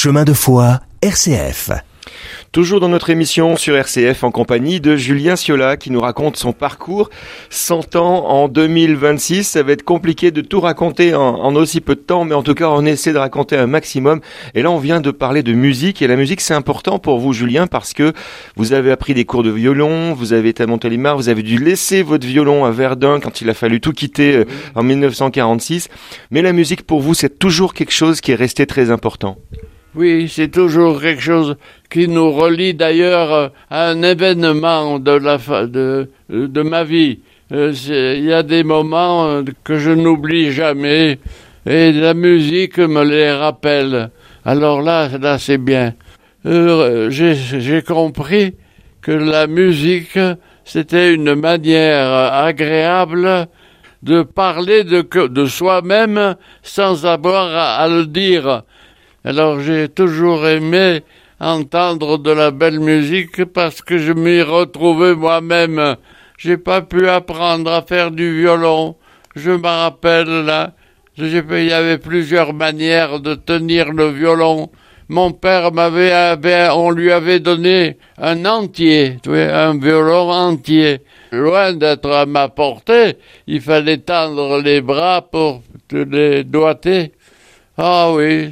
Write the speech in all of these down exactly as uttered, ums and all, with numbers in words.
Chemin de foi, R C F. Toujours dans notre émission sur R C F en compagnie de Julien Ciola qui nous raconte son parcours. cent ans en deux mille vingt-six, ça va être compliqué de tout raconter en, en aussi peu de temps, mais en tout cas on essaie de raconter un maximum. Et là on vient de parler de musique, et la musique c'est important pour vous Julien parce que vous avez appris des cours de violon, vous avez été à Montélimar, vous avez dû laisser votre violon à Verdun quand il a fallu tout quitter euh, en dix-neuf cent quarante-six. Mais la musique pour vous c'est toujours quelque chose qui est resté très important. Oui, c'est toujours quelque chose qui nous relie d'ailleurs à un événement de la de de ma vie. Il y a des moments que je n'oublie jamais et la musique me les rappelle. Alors là, là c'est bien. Euh, j'ai, j'ai compris que la musique, c'était une manière agréable de parler de, de soi-même sans avoir à, à le dire. Alors j'ai toujours aimé entendre de la belle musique parce que je m'y retrouvais moi-même. J'ai pas pu apprendre à faire du violon. Je me rappelle là, il y avait plusieurs manières de tenir le violon. Mon père m'avait, avait, on lui avait donné un entier, tu vois, un violon entier. Loin d'être à ma portée, il fallait tendre les bras pour les doigter. Ah oui.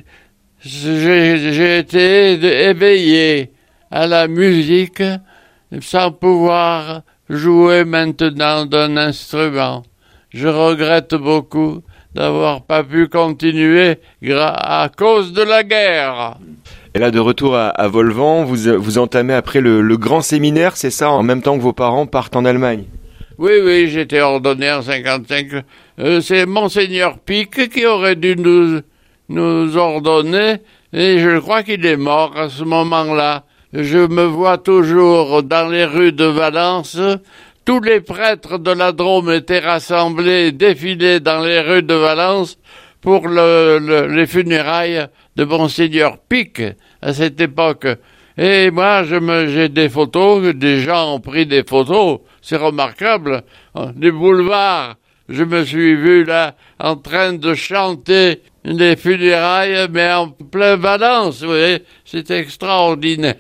J'ai, j'ai été éveillé à la musique sans pouvoir jouer maintenant d'un instrument. Je regrette beaucoup d'avoir pas pu continuer gra- à cause de la guerre. Et là, de retour à, à Volvan, vous, vous entamez après le, le grand séminaire, c'est ça, en même temps que vos parents partent en Allemagne? Oui, oui, j'étais ordonné en cinquante-cinq. Euh, c'est Monseigneur Pic qui aurait dû nous... nous ordonner, et je crois qu'il est mort à ce moment-là. Je me vois toujours dans les rues de Valence. Tous les prêtres de la Drôme étaient rassemblés, défilés dans les rues de Valence pour le, le, les funérailles de Monseigneur Pic à cette époque. Et moi, je me, j'ai des photos, des gens ont pris des photos, c'est remarquable. Des boulevards, je me suis vu là en train de chanter les funérailles, mais en plein Valence, vous voyez, c'est extraordinaire.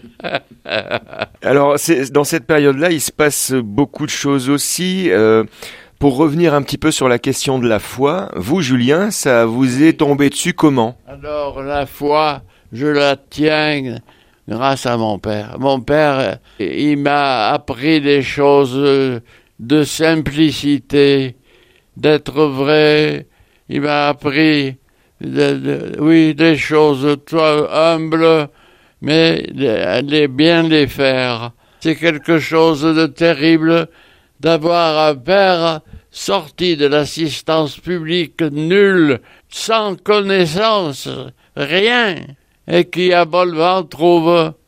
Alors, c'est, dans cette période-là, il se passe beaucoup de choses aussi. Euh, pour revenir un petit peu sur la question de la foi, vous, Julien, ça vous est tombé dessus comment? Alors, la foi, je la tiens grâce à mon père. Mon père, il m'a appris des choses de simplicité, d'être vrai. Il m'a appris... De, de, oui, des choses toi, humbles, mais les, les, bien les faire. C'est quelque chose de terrible d'avoir un père sorti de l'assistance publique nulle, sans connaissance, rien, et qui à Volvan trouve